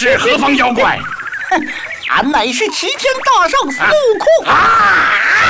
是何方妖怪？ 俺乃是齐天大圣孙悟空啊！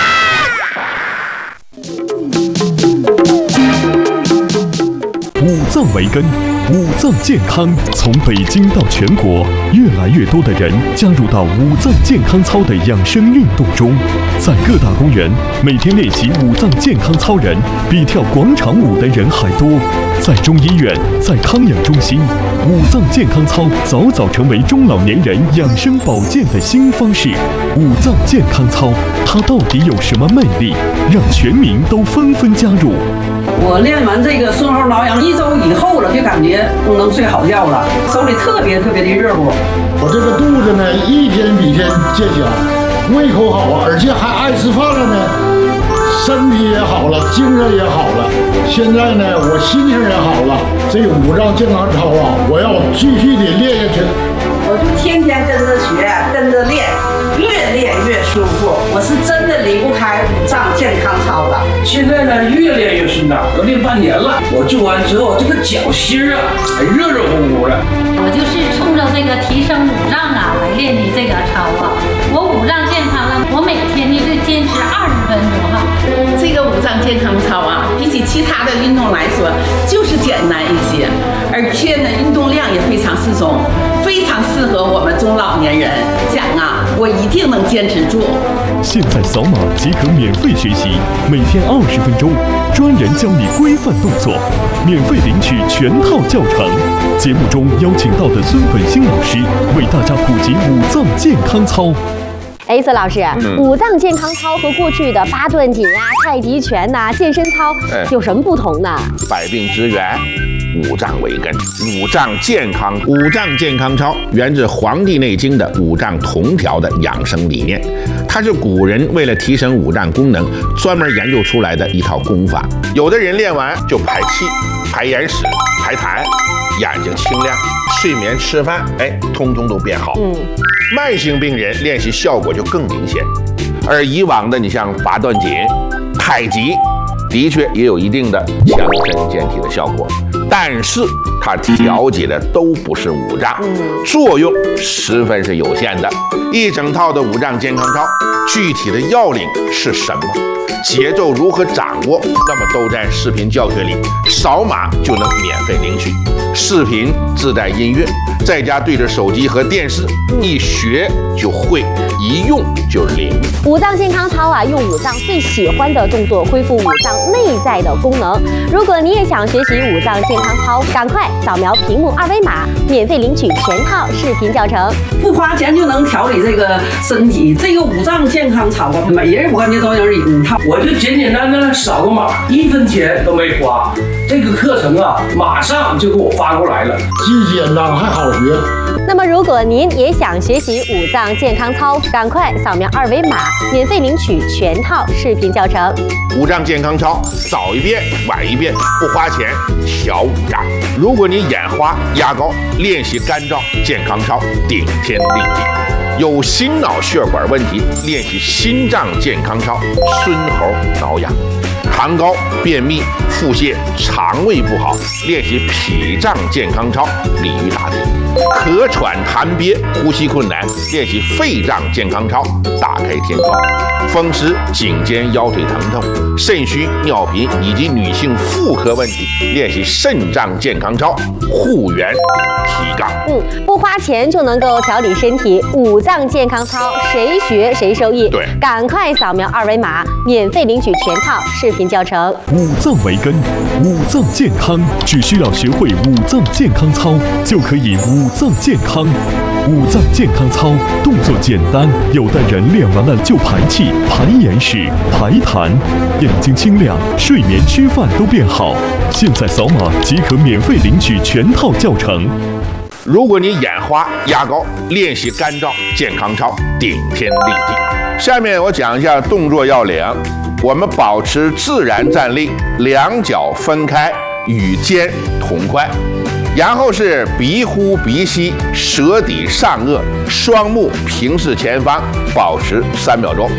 五脏为根，五脏健康。从北京到全国，越来越多的人加入到五脏健康操的养生运动中。在各大公园，每天练习五脏健康操人比跳广场舞的人还多。在中医院，在康养中心，五脏健康操早早成为中老年人养生保健的新方式。五脏健康操，它到底有什么魅力，让全民都纷纷加入？ 我练完这个顺后挠痒1周以后了，就感觉能睡好觉了，手里特别的热乎。 我这个肚子呢，一天比一天健小，胃口好啊，而且还爱吃饭了呢，身体也好了，精神也好了。现在呢，我心情也好了。这个五脏健康操啊，我要继续的练下去。 我就天天跟着学，跟着练，越练越舒服。我是真的离不开五脏健康操的。 现在呢，越练越顺当，都练半年了。我做完之后，这个脚心啊，还热热乎乎的。 我就是冲着这个提升五脏啊来练的这个操啊。我五脏健康了，我每天呢就坚持20分钟哈。 这个五脏健康操啊，比起其他的运动来说，就是简单一些，而且呢，运动量也非常适中，非常适合我们中老年人。讲啊，我一定能坚持住。 现在扫码即可免费学习，每天20分钟，专人教你规范动作，免费领取全套教程。节目中邀请到的孙本兴老师为大家普及五脏健康操。 孙老师，五脏健康操和过去的八段锦啊、太极拳呐、健身操有什么不同呢？ 百病之源，五脏为根，五脏健康操源自《黄帝内经》的五脏同调的养生理念，它是古人为了提升五脏功能专门研究出来的一套功法。有的人练完就排气、排眼屎、排痰，眼睛清亮，睡眠、吃饭，通通都变好。慢性病人练习效果就更明显，而以往的你像八段锦、太极，的确也有一定的强身健体的效果，但是它调节的都不是五脏，作用十分是有限的。一整套的五脏健康操，具体的要领是什么？节奏如何掌握？那么都在视频教学里，扫码就能免费领取。视频自带音乐，在家对着手机和电视，一学就会，一用就灵。 五脏健康操啊，用五脏最喜欢的动作恢复五脏内在的功能。如果你也想学习五脏健康操，赶快扫描屏幕2维码，免费领取全套视频教程， 不花钱就能调理这个身体。这个五脏健康操啊，每人我感觉都有一套。 我就简简单单扫个码，1分钱都没花。这个课程啊，马上就给我发过来了， 既简单还好学。 那么，如果您也想学习五脏健康操，赶快扫描2维码，免费领取全套视频教程。 五脏健康操，早一遍晚一遍，不花钱调五脏。如果你眼花压高，练习干燥健康操，顶天立地。有心脑血管问题，练习心脏健康操，孙猴挠痒。痰高、便秘、腹泻、肠胃不好，练习脾脏健康操，鲤鱼打挺。咳喘痰憋、呼吸困难，练习肺脏健康操，打开天窗。风湿、颈肩腰腿疼痛、肾虚、尿频以及女性妇科问题，练习肾脏健康操，护元提杠。 不花钱就能够调理身体，五脏健康操谁学谁受益。 对， 赶快扫描2维码，免费领取全套视频教程。 五脏为根，五脏健康，只需要学会五脏健康操，就可以五脏健康。五脏健康操动作简单，有的人练完了就排气、排眼屎、排痰，眼睛清亮，睡眠、吃饭都变好。现在扫码即可免费领取全套教程。 如果你眼花压高，练习干燥健康操，顶天立地。下面我讲一下动作要领。我们保持自然站立，两脚分开，与肩同宽。然后是鼻呼鼻吸，舌抵上颚，双目平视前方，保持3秒钟。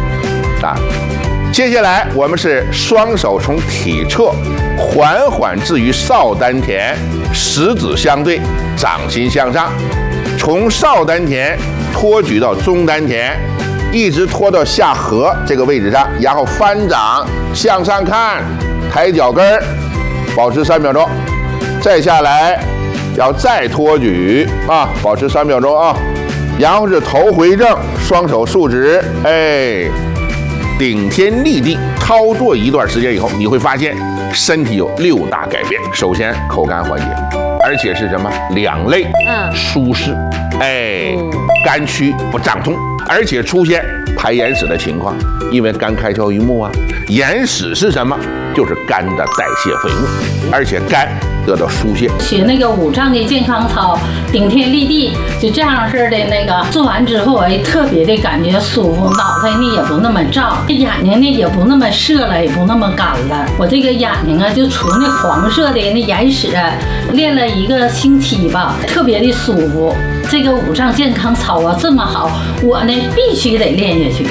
接下来我们是双手从体侧缓缓置于少丹田，食指相对，掌心向上， 从少丹田托举到中丹田，一直拖到下颌这个位置上，然后翻掌向上看，抬脚跟儿，保持3秒钟，再下来，要再托举啊，保持3秒钟啊，然后是头回正，双手竖直，哎，顶天立地，操作一段时间以后，你会发现身体有6大改变。首先口干缓解，而且是什么两肋舒适，哎，肝区不胀痛，而且出现排眼屎的情况，因为肝开窍于目啊，眼屎是什么？就是肝的代谢废物，而且肝得到疏泄。 学那个5脏的健康操，顶天立地，就这样式的那个做完之后，哎，特别的感觉舒服，脑袋呢也不那么胀，眼睛呢也不那么涩了，也不那么干了。我这个眼睛啊，就除那黄色的那眼屎，练了1个星期吧，特别的舒服。这个5脏健康操啊这么好，我呢必须得练下去。